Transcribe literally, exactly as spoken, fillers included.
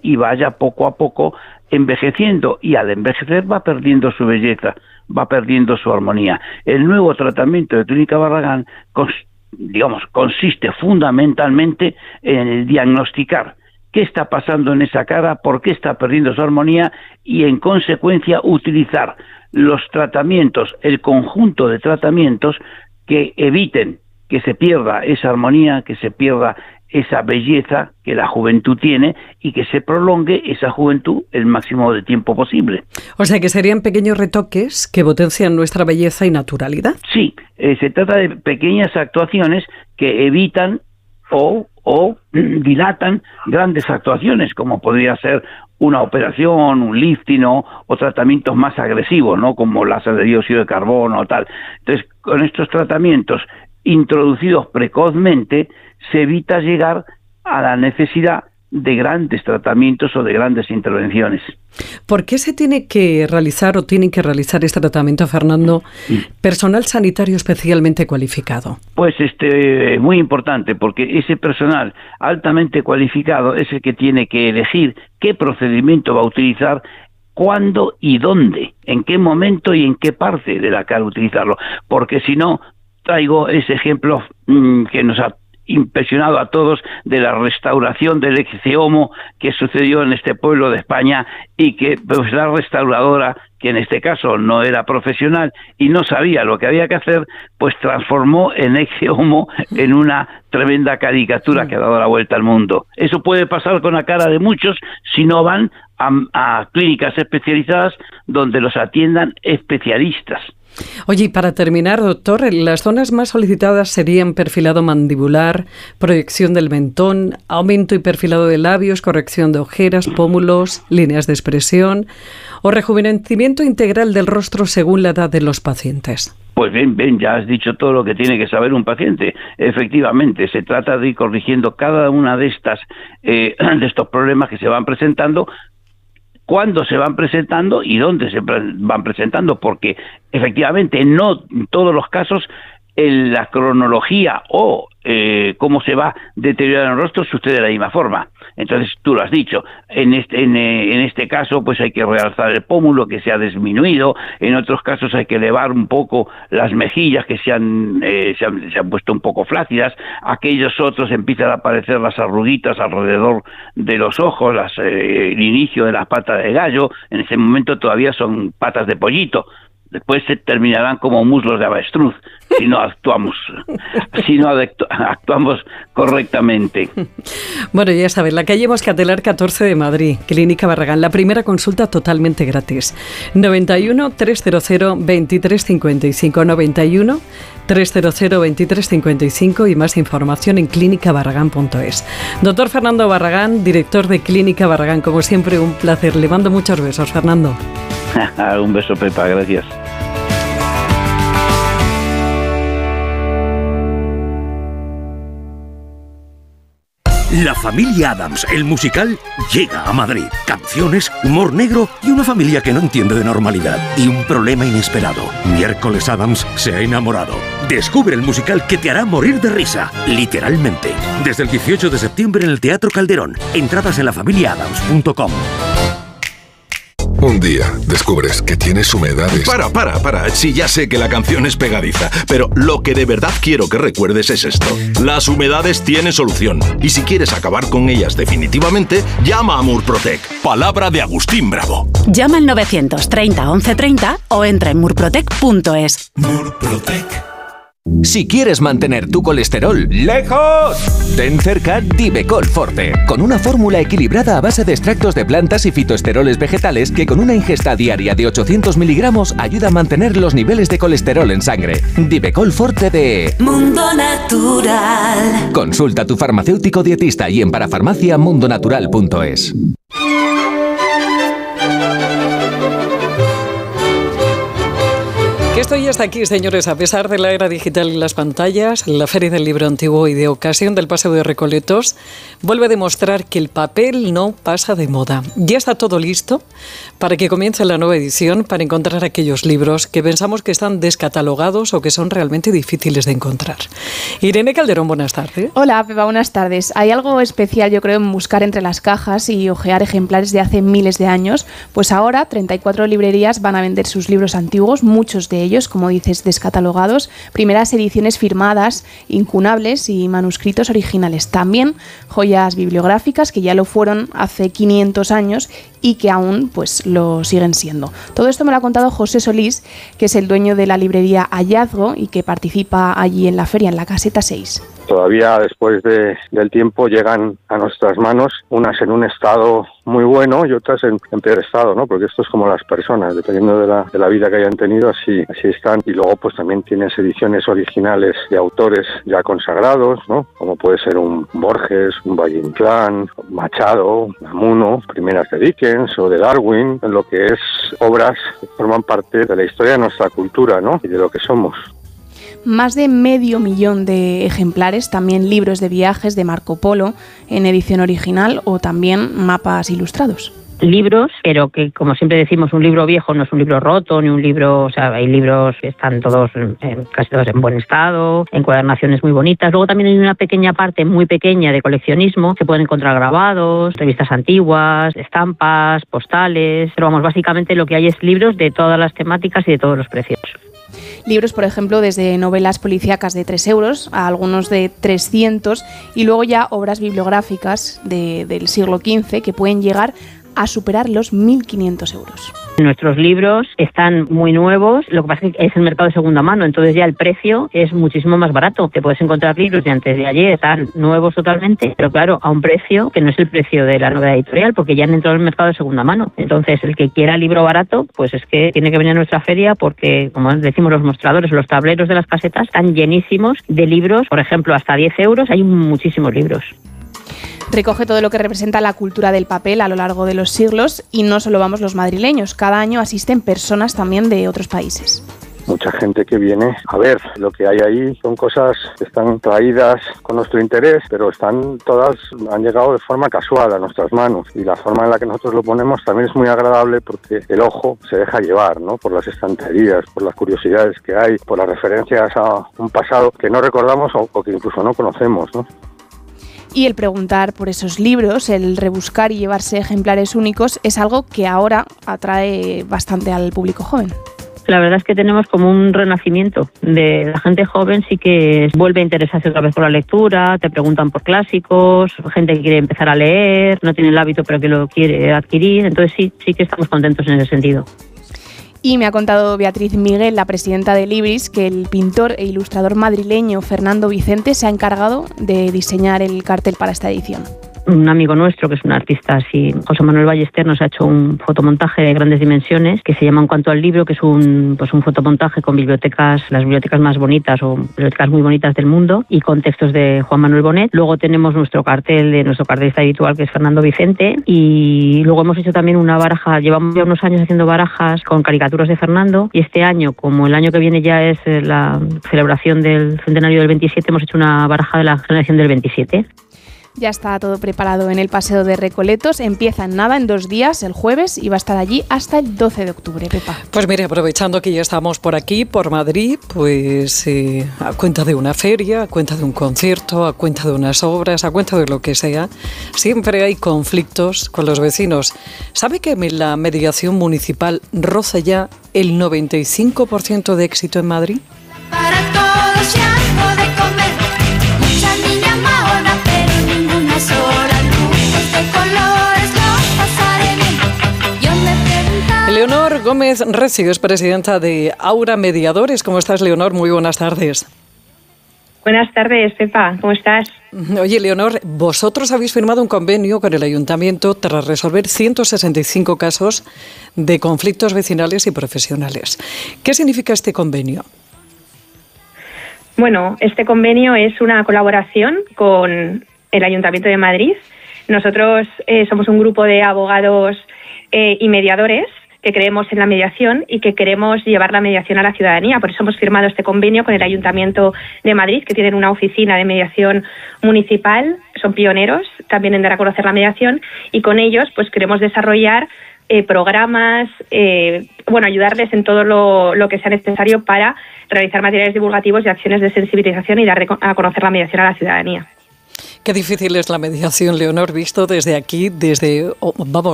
y vaya poco a poco envejeciendo, y al envejecer va perdiendo su belleza, va perdiendo su armonía. El nuevo tratamiento de Clínica Barragán, digamos, consiste fundamentalmente en el diagnosticar qué está pasando en esa cara, por qué está perdiendo su armonía, y en consecuencia utilizar los tratamientos, el conjunto de tratamientos que eviten que se pierda esa armonía, que se pierda esa belleza que la juventud tiene y que se prolongue esa juventud el máximo de tiempo posible. O sea que serían pequeños retoques que potencian nuestra belleza y naturalidad. Sí, eh, se trata de pequeñas actuaciones que evitan o, o dilatan grandes actuaciones, como podría ser una operación, un lifting o, o tratamientos más agresivos, ¿no? Como láser de dióxido de carbono o tal. Entonces, con estos tratamientos introducidos precozmente, se evita llegar a la necesidad de grandes tratamientos o de grandes intervenciones. ¿Por qué se tiene que realizar o tienen que realizar este tratamiento, Fernando, personal sanitario especialmente cualificado? Pues este, muy importante, porque ese personal altamente cualificado es el que tiene que elegir qué procedimiento va a utilizar, cuándo y dónde, en qué momento y en qué parte de la cara utilizarlo, porque si no, traigo ese ejemplo mmm, que nos ha impresionado a todos de la restauración del ex homo que sucedió en este pueblo de España, y que pues la restauradora, que en este caso no era profesional y no sabía lo que había que hacer, pues transformó en ex homo en una tremenda caricatura que ha dado la vuelta al mundo. Eso puede pasar con la cara de muchos si no van a, a clínicas especializadas donde los atiendan especialistas. Oye, y para terminar, doctor, las zonas más solicitadas serían perfilado mandibular, proyección del mentón, aumento y perfilado de labios, corrección de ojeras, pómulos, líneas de expresión o rejuvenecimiento integral del rostro según la edad de los pacientes. Pues bien, bien, ya has dicho todo lo que tiene que saber un paciente. Efectivamente, se trata de ir corrigiendo cada una de estas eh, de estos problemas que se van presentando, cuándo se van presentando y dónde se van presentando, porque efectivamente no en todos los casos en la cronología o eh, cómo se va deteriorando el rostro sucede de la misma forma. Entonces, tú lo has dicho, en este, en, en este caso pues hay que realzar el pómulo que se ha disminuido, en otros casos hay que elevar un poco las mejillas que se han, eh, se han, se han puesto un poco flácidas, aquellos otros empiezan a aparecer las arruguitas alrededor de los ojos, las, eh, el inicio de las patas de gallo, en ese momento todavía son patas de pollito. Después se terminarán como muslos de avestruz si no actuamos, si no actuamos correctamente. Bueno, ya sabes, la calle Moscatelar catorce de Madrid, Clínica Barragán, la primera consulta totalmente gratis. noventa y uno, trescientos veintitrés cincuenta y cinco, noventa y uno, trescientos veintitrés cincuenta y cinco y más información en clínica barragán punto es. Doctor Fernando Barragán, director de Clínica Barragán, como siempre un placer. Le mando muchos besos, Fernando. Un beso, Pepa, gracias. La familia Addams, el musical, llega a Madrid. Canciones, humor negro y una familia que no entiende de normalidad. Y un problema inesperado. Miércoles Addams se ha enamorado. Descubre el musical que te hará morir de risa, literalmente. Desde el dieciocho de septiembre en el Teatro Calderón. Entradas en la familia addams punto com. Un día descubres que tienes humedades. Para, para, para. Sí, ya sé que la canción es pegadiza, pero lo que de verdad quiero que recuerdes es esto. Las humedades tienen solución. Y si quieres acabar con ellas definitivamente, llama a Murprotec. Palabra de Agustín Bravo. Llama al novecientos treinta once treinta o entra en murprotec punto es. Murprotec. Si quieres mantener tu colesterol lejos, ten cerca Divecol Forte, con una fórmula equilibrada a base de extractos de plantas y fitoesteroles vegetales que con una ingesta diaria de ochocientos miligramos ayuda a mantener los niveles de colesterol en sangre. Divecol Forte de Mundo Natural. Consulta a tu farmacéutico dietista y en parafarmacia mundo natural punto es. Que esto ya está aquí, señores, a pesar de la era digital y las pantallas, la Feria del Libro Antiguo y de ocasión del Paseo de Recoletos vuelve a demostrar que el papel no pasa de moda. Ya está todo listo para que comience la nueva edición, para encontrar aquellos libros que pensamos que están descatalogados o que son realmente difíciles de encontrar. Irene Calderón, buenas tardes. Hola, Pepa, buenas tardes. Hay algo especial, yo creo, en buscar entre las cajas y ojear ejemplares de hace miles de años, pues ahora treinta y cuatro librerías van a vender sus libros antiguos, muchos de ellos, como dices, descatalogados, primeras ediciones firmadas, incunables y manuscritos originales. También joyas bibliográficas que ya lo fueron hace quinientos años y que aún pues lo siguen siendo. Todo esto me lo ha contado José Solís, que es el dueño de la librería Hallazgo y que participa allí en la feria, en la caseta seis. Todavía después de, del tiempo llegan a nuestras manos, unas en un estado muy bueno y otras en, en peor estado, ¿no? Porque esto es como las personas, dependiendo de la, de la vida que hayan tenido, así, así están. Y luego pues también tienes ediciones originales de autores ya consagrados, ¿no? Como puede ser un Borges, un Valle Inclán, Machado, Namuno, primeras de Dickens o de Darwin, en lo que es obras que forman parte de la historia de nuestra cultura, ¿no? Y de lo que somos. Más de medio millón de ejemplares, también libros de viajes de Marco Polo en edición original o también mapas ilustrados. Libros, pero que, como siempre decimos, un libro viejo no es un libro roto, ni un libro, o sea, hay libros que están todos, en, casi todos en buen estado, encuadernaciones muy bonitas. Luego también hay una pequeña parte muy pequeña de coleccionismo, se pueden encontrar grabados, revistas antiguas, estampas, postales, pero vamos, básicamente lo que hay es libros de todas las temáticas y de todos los precios. Libros, por ejemplo, desde novelas policíacas de tres euros a algunos de trescientos y luego ya obras bibliográficas de, del siglo quince que pueden llegar a superar los mil quinientos euros. Nuestros libros están muy nuevos, lo que pasa es que es el mercado de segunda mano, entonces ya el precio es muchísimo más barato. Te puedes encontrar libros de antes de ayer, están nuevos totalmente, pero claro, a un precio que no es el precio de la novedad editorial, porque ya han entrado en el mercado de segunda mano. Entonces, el que quiera libro barato, pues es que tiene que venir a nuestra feria porque, como decimos, los mostradores, los tableros de las casetas están llenísimos de libros, por ejemplo, hasta diez euros, hay muchísimos libros. Recoge todo lo que representa la cultura del papel a lo largo de los siglos y no solo vamos los madrileños, cada año asisten personas también de otros países. Mucha gente que viene a ver lo que hay ahí, son cosas que están traídas con nuestro interés, pero están todas, han llegado de forma casual a nuestras manos y la forma en la que nosotros lo ponemos también es muy agradable porque el ojo se deja llevar, ¿no? Por las estanterías, por las curiosidades que hay, por las referencias a un pasado que no recordamos o, o que incluso no conocemos, ¿no? Y el preguntar por esos libros, el rebuscar y llevarse ejemplares únicos es algo que ahora atrae bastante al público joven. La verdad es que tenemos como un renacimiento de la gente joven, sí que vuelve a interesarse otra vez por la lectura, te preguntan por clásicos, gente que quiere empezar a leer, no tiene el hábito pero que lo quiere adquirir, entonces sí, sí que estamos contentos en ese sentido. Y me ha contado Beatriz Miguel, la presidenta de Libris, que el pintor e ilustrador madrileño Fernando Vicente se ha encargado de diseñar el cartel para esta edición. Un amigo nuestro, que es un artista así, José Manuel Ballester, nos ha hecho un fotomontaje de grandes dimensiones que se llama En cuanto al libro, que es un, pues un fotomontaje con bibliotecas, las bibliotecas más bonitas o bibliotecas muy bonitas del mundo y con textos de Juan Manuel Bonet. Luego tenemos nuestro cartel de nuestro cartelista habitual, que es Fernando Vicente, y luego hemos hecho también una baraja, llevamos ya unos años haciendo barajas con caricaturas de Fernando y este año, como el año que viene ya es la celebración del centenario del veintisiete, hemos hecho una baraja de la generación del veintisiete. Ya está todo preparado en el Paseo de Recoletos. Empieza en nada, en dos días, el jueves, y va a estar allí hasta el doce de octubre, Pepa. Pues mire, aprovechando que ya estamos por aquí, por Madrid, pues eh, a cuenta de una feria, a cuenta de un concierto, a cuenta de unas obras, a cuenta de lo que sea, siempre hay conflictos con los vecinos. ¿Sabe que la mediación municipal roza ya el noventa y cinco por ciento de éxito en Madrid? Para todos ya algo de comer, mucha niña mahona, pero ninguna sola, luces de colores, lo pasaré bien. Yo me preguntaba... Leonor Gómez Recio es presidenta de Aura Mediadores. ¿Cómo estás, Leonor? Muy buenas tardes. Buenas tardes, Pepa. ¿Cómo estás? Oye, Leonor, vosotros habéis firmado un convenio con el Ayuntamiento tras resolver ciento sesenta y cinco casos de conflictos vecinales y profesionales. ¿Qué significa este convenio? Bueno, este convenio es una colaboración con el Ayuntamiento de Madrid. Nosotros eh, somos un grupo de abogados eh, y mediadores que creemos en la mediación y que queremos llevar la mediación a la ciudadanía. Por eso hemos firmado este convenio con el Ayuntamiento de Madrid, que tienen una oficina de mediación municipal, son pioneros también en dar a conocer la mediación, y con ellos pues queremos desarrollar eh, programas, eh, bueno, ayudarles en todo lo, lo que sea necesario para realizar materiales divulgativos y acciones de sensibilización y dar a conocer la mediación a la ciudadanía. Qué difícil es la mediación, Leonor, visto desde aquí, desde, oh, vamos,